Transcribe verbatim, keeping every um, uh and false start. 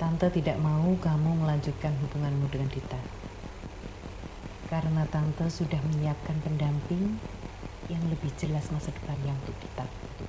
Tante tidak mau kamu melanjutkan hubunganmu dengan Dita. Karena Tante sudah menyiapkan pendamping yang lebih jelas masa depannya untuk Dita.